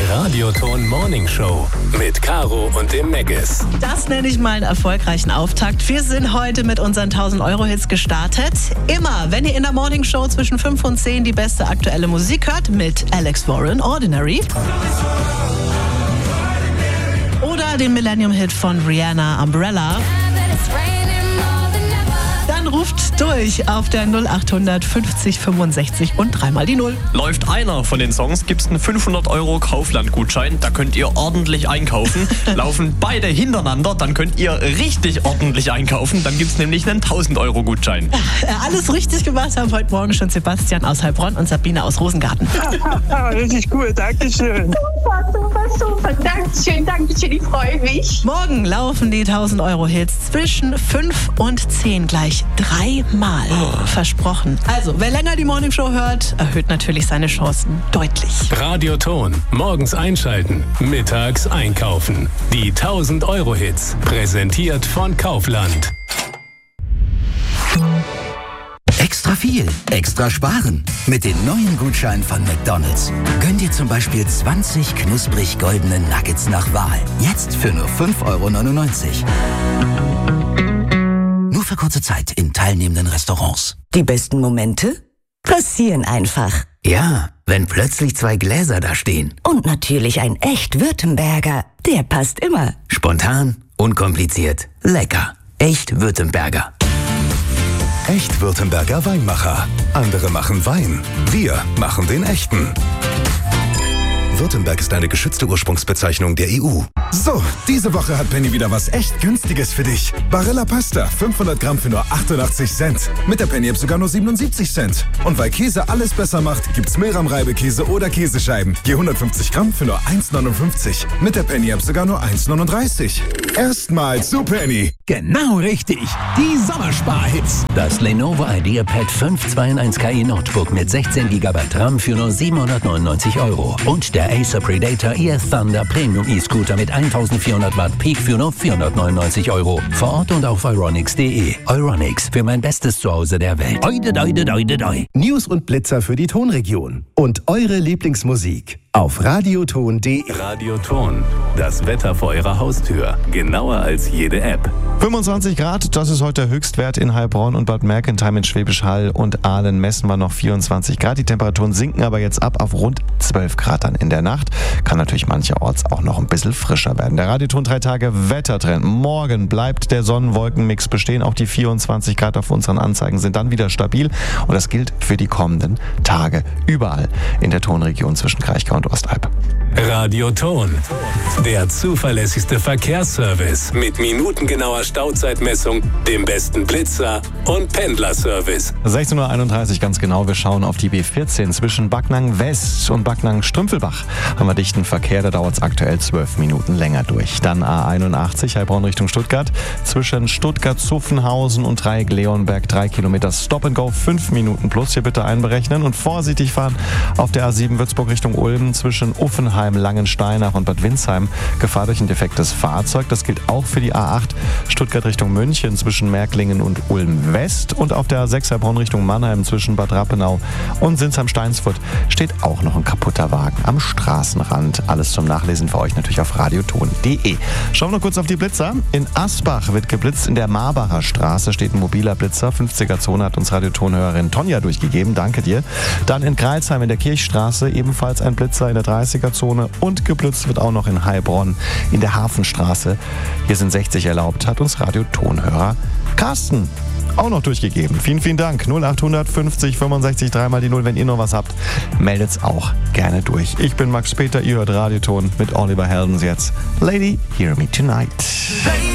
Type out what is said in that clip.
Radioton Morning Show mit Caro und dem Meggis. Das nenne ich mal einen erfolgreichen Auftakt. Wir sind heute mit unseren 1000-Euro-Hits gestartet. Immer, wenn ihr in der Morning Show zwischen 5 und 10 die beste aktuelle Musik hört, mit Alex Warren, Ordinary. Oder den Millennium-Hit von Rihanna, Umbrella. Dann ruft durch auf der 0800 50 65 und dreimal die 0. Läuft einer von den Songs, gibt's einen 500 Euro Kaufland-Gutschein. Da könnt ihr ordentlich einkaufen. Laufen beide hintereinander, dann könnt ihr richtig ordentlich einkaufen. Dann gibt's nämlich einen 1000 Euro Gutschein. Alles richtig gemacht haben heute Morgen schon Sebastian aus Heilbronn und Sabine aus Rosengarten. Richtig cool, Dankeschön. Super. Dankeschön, ich freue mich. Morgen laufen die 1000 Euro Hits zwischen 5 und 10 gleich 3-mal. Versprochen. Also, wer länger die Morning Show hört, erhöht natürlich seine Chancen deutlich. Radioton. Morgens einschalten, mittags einkaufen. Die 1000 Euro Hits. Präsentiert von Kaufland. Extra viel, extra sparen. Mit den neuen Gutscheinen von McDonald's. Gönn dir zum Beispiel 20 knusprig goldene Nuggets nach Wahl. Jetzt für nur 5,99 €. Nur für kurze Zeit in teilnehmenden Restaurants. Die besten Momente passieren einfach. Ja, wenn plötzlich 2 Gläser da stehen. Und natürlich ein echt Württemberger. Der passt immer. Spontan, unkompliziert, lecker. Echt Württemberger. Echt Württemberger Weinmacher. Andere machen Wein. Wir machen den echten. Württemberg ist eine geschützte Ursprungsbezeichnung der EU. So, diese Woche hat Penny wieder was echt Günstiges für dich. Barilla Pasta, 500 Gramm für nur 88 Cent. Mit der Penny-App sogar nur 77 Cent. Und weil Käse alles besser macht, gibt's Milram-Reibekäse oder Käsescheiben. Je 150 Gramm für nur 1,59. Mit der Penny-App sogar nur 1,39. Erstmal zu Penny. Genau richtig. Die Sommersparhits. Das Lenovo IdeaPad 5 2-in-1 KI Notebook mit 16 GB RAM für nur 799 €. Und der Acer Predator Ear Thunder Premium E-Scooter mit 1400 Watt Peak für nur 499 €. Vor Ort und auf euronics.de. Euronics, für mein bestes Zuhause der Welt. Doi. News und Blitzer für die Tonregion. Und eure Lieblingsmusik auf radioton.de. Radioton. Das Wetter vor eurer Haustür. Genauer als jede App. 25 Grad, das ist heute der Höchstwert in Heilbronn und Bad Mergentheim in Schwäbisch Hall und Aalen messen wir noch 24 Grad. Die Temperaturen sinken aber jetzt ab auf rund 12 Grad dann in der Nacht. Kann natürlich mancherorts auch noch ein bisschen frischer werden. Der Radioton 3 Tage Wettertrend. Morgen bleibt der Sonnenwolkenmix bestehen. Auch die 24 Grad auf unseren Anzeigen sind dann wieder stabil. Und das gilt für die kommenden Tage überall in der Tonregion zwischen Kraichgau und Ostalb. Radioton. Der zuverlässigste Verkehrsservice mit minutengenauer Stauzeitmessung, dem besten Blitzer und Pendlerservice. 16:31 Uhr ganz genau. Wir schauen auf die B14 zwischen Backnang West und Backnang Strümpfelbach. Haben wir dichten Verkehr, da dauert es aktuell 12 Minuten länger durch. Dann A81 Heilbronn Richtung Stuttgart. Zwischen Stuttgart-Zuffenhausen und Dreieck-Leonberg 3 Kilometer Stop and Go 5 Minuten plus. Hier bitte einberechnen und vorsichtig fahren auf der A7 Würzburg Richtung Ulm zwischen Uffenheim, Langensteinach und Bad Windsheim. Gefahr durch ein defektes Fahrzeug. Das gilt auch für die A8 Stuttgart Richtung München zwischen Märklingen und Ulm West. Und auf der A6 Heilbronn Richtung Mannheim zwischen Bad Rappenau und Sinsheim-Steinsfurt steht auch noch ein kaputter Wagen am Straßenrand. Alles zum Nachlesen für euch natürlich auf radioton.de. Schauen wir noch kurz auf die Blitzer. In Asbach wird geblitzt. In der Marbacher Straße steht ein mobiler Blitzer. 50er-Zone hat uns Radiotonhörerin Tonja durchgegeben. Danke dir. Dann in Greilsheim in der Kirchstraße ebenfalls ein Blitzer in der 30er-Zone. Und geblitzt wird auch noch in Heilbronn in der Hafenstraße. Hier sind 60 erlaubt, hat uns Radiotonhörer Carsten auch noch durchgegeben. Vielen Dank. 0800 50 65 3 die 0. Wenn ihr noch was habt, meldet's auch gerne durch. Ich bin Max Peter, ihr hört Radioton mit Oliver Heldens jetzt. Lady, Hear Me Tonight.